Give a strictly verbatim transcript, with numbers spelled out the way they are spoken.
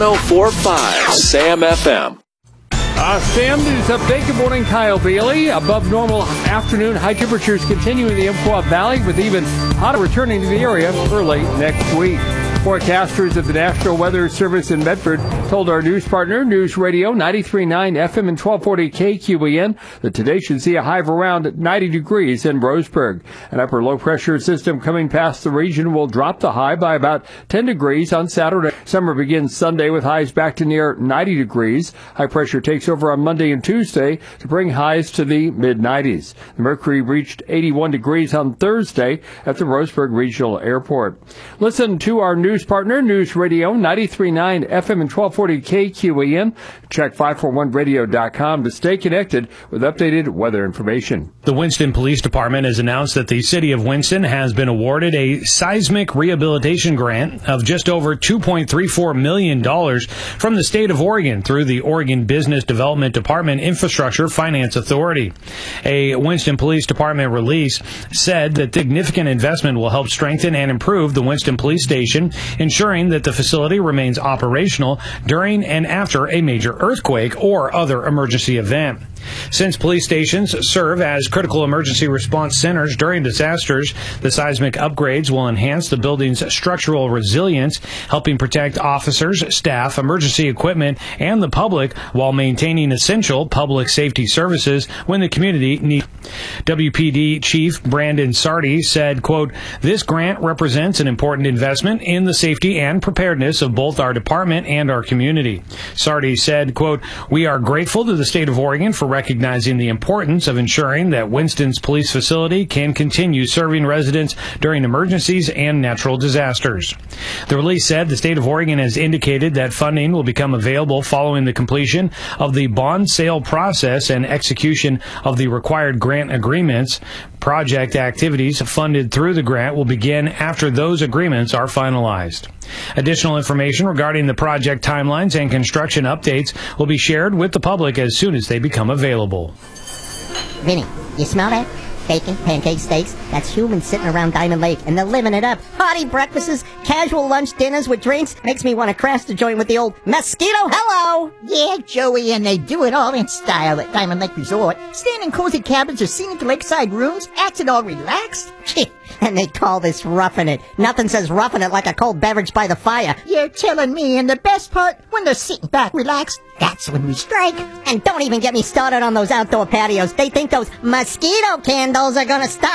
oh four point five Sam F M. Uh, Sam, news update. Good morning, Kyle Bailey. Above normal afternoon high temperatures continue in the Umpqua Valley, with even hotter returning to the area early next week. Forecasters of the National Weather Service in Medford told our news partner, News Radio ninety-three point nine F M and twelve forty K Q E N, that today should see a high of around ninety degrees in Roseburg. An upper low-pressure system coming past the region will drop the high by about ten degrees on Saturday. Summer begins Sunday with highs back to near ninety degrees. High pressure takes over on Monday and Tuesday to bring highs to the mid-nineties. The mercury reached eighty-one degrees on Thursday at the Roseburg Regional Airport. Listen to our news News partner, News Radio ninety-three point nine F M and twelve forty K Q E N. Check five forty-one radio dot com to stay connected with updated weather information. The Winston Police Department has announced that the city of Winston has been awarded a seismic rehabilitation grant of just over two point three four million dollars from the state of Oregon through the Oregon Business Development Department Infrastructure Finance Authority. A Winston Police Department release said that significant investment will help strengthen and improve the Winston Police Station, ensuring that the facility remains operational during and after a major earthquake or other emergency event. Since police stations serve as critical emergency response centers during disasters, the seismic upgrades will enhance the building's structural resilience, helping protect officers, staff, emergency equipment, and the public while maintaining essential public safety services when the community needs. W P D Chief Brandon Sardi said, quote, "This grant represents an important investment in the safety and preparedness of both our department and our community." Sardi said, quote, "We are grateful to the state of Oregon for recognizing the importance of ensuring that Winston's police facility can continue serving residents during emergencies and natural disasters." The release said the state of Oregon has indicated that funding will become available following the completion of the bond sale process and execution of the required grant agreements. Project activities funded through the grant will begin after those agreements are finalized. Additional information regarding the project timelines and construction updates will be shared with the public as soon as they become available. Vinny, you smell that? Bacon, pancakes, steaks. That's humans sitting around Diamond Lake, and they're living it up. Hearty breakfasts, casual lunch dinners with drinks. Makes me want to crash the joint with the old mosquito. Hello! Yeah, Joey, and they do it all in style at Diamond Lake Resort. Staying in cozy cabins or scenic lakeside rooms, acting all relaxed. And they call this roughing it. Nothing says roughing it like a cold beverage by the fire. You're telling me, and the best part, when they're sitting back relaxed, that's when we strike. And don't even get me started on those outdoor patios. They think those mosquito candles are gonna stop